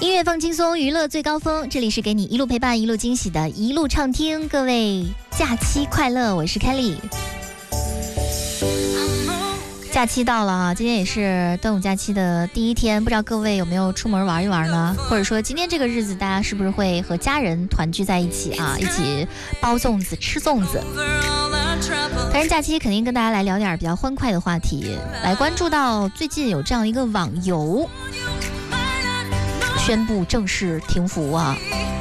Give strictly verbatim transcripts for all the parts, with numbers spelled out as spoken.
音乐放轻松，娱乐最高峰，这里是给你一路陪伴一路惊喜的一路畅听，各位假期快乐，我是 Kelly。 假期到了啊，今天也是端午假期的第一天，不知道各位有没有出门玩一玩呢？或者说今天这个日子大家是不是会和家人团聚在一起啊，一起包粽子吃粽子。但是假期肯定跟大家来聊点比较欢快的话题，来关注到最近有这样一个网游宣布正式停服啊。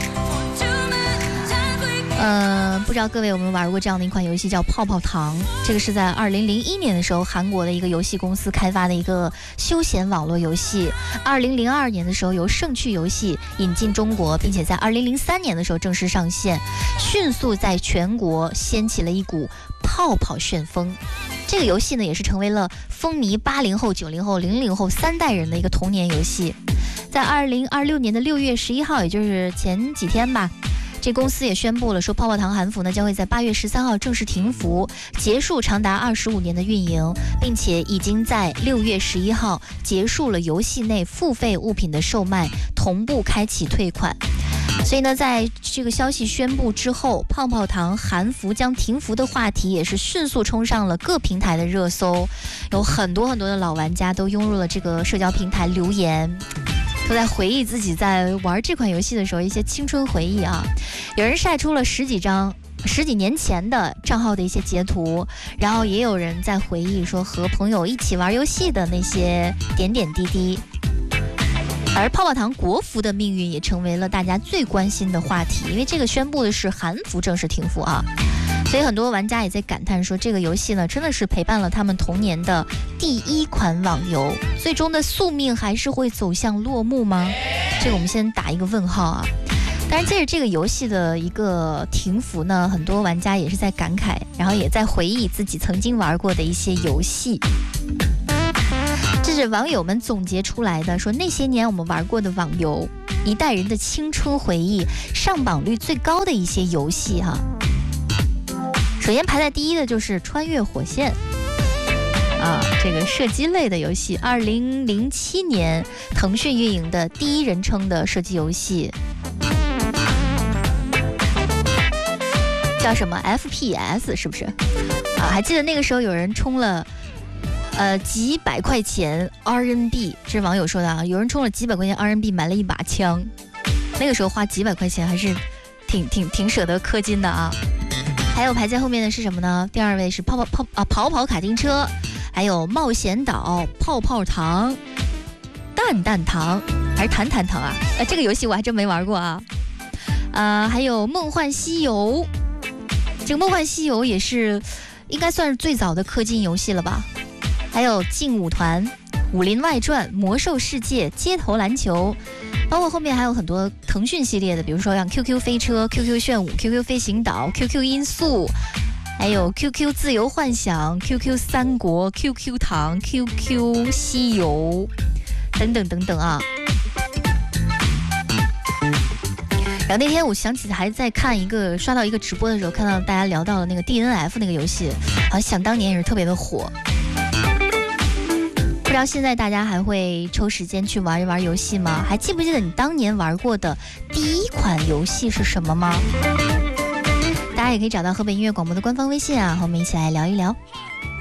呃，不知道各位有没有玩过这样的一款游戏叫泡泡糖，这个是在二零零一年的时候韩国的一个游戏公司开发的一个休闲网络游戏，二零零二年的时候由盛趣游戏引进中国，并且在二零零三年的时候正式上线，迅速在全国掀起了一股泡泡旋风。这个游戏呢也是成为了风靡八零后、九零后、零零后三代人的一个童年游戏。在二零二六年的六月十一号，也就是前几天吧，这公司也宣布了说，泡泡糖韩服呢将会在八月十三号正式停服，结束长达二十五年的运营，并且已经在六月十一号结束了游戏内付费物品的售卖，同步开启退款。所以呢，在这个消息宣布之后，泡泡糖韩服将停服的话题也是迅速冲上了各平台的热搜，有很多很多的老玩家都涌入了这个社交平台留言，都在回忆自己在玩这款游戏的时候一些青春回忆啊。有人晒出了十几张十几年前的账号的一些截图，然后也有人在回忆说和朋友一起玩游戏的那些点点滴滴。而泡泡糖国服的命运也成为了大家最关心的话题，因为这个宣布的是韩服正式停服啊，所以很多玩家也在感叹说，这个游戏呢真的是陪伴了他们童年的第一款网游，最终的宿命还是会走向落幕吗？这个我们先打一个问号啊。但是借着这个游戏的一个停服呢，很多玩家也是在感慨，然后也在回忆自己曾经玩过的一些游戏。这是网友们总结出来的，说那些年我们玩过的网游，一代人的青春回忆，上榜率最高的一些游戏哈。首先排在第一的就是穿越火线啊，这个射击类的游戏，二零零七年腾讯运营的第一人称的射击游戏，叫什么 F P S 是不是啊？还记得那个时候有人充了呃几百块钱 R M B， 这是网友说的啊，有人充了几百块钱 R M B 买了一把枪，那个时候花几百块钱还是挺挺挺舍得氪金的啊。还有排在后面的是什么呢？第二位是泡泡泡啊跑跑卡丁车，还有冒险岛、泡泡糖、蛋蛋糖还是弹弹糖啊？呃，这个游戏我还真没玩过啊。呃，还有梦幻西游，这个梦幻西游也是应该算是最早的氪金游戏了吧？还有劲舞团、武林外传、魔兽世界、街头篮球，包括后面还有很多腾讯系列的，比如说像 Q Q 飞车、Q Q 炫舞、Q Q 飞行岛、Q Q 音速，还有 Q Q 自由幻想、Q Q 三国、Q Q 糖、Q Q 西游等等等等啊。然后那天我想起还在看一个刷到一个直播的时候，看到大家聊到了那个 D N F 那个游戏，好像想当年也是特别的火。不知道现在大家还会抽时间去玩一玩游戏吗？还记不记得你当年玩过的第一款游戏是什么吗？大家也可以找到河北音乐广播的官方微信啊，和我们一起来聊一聊。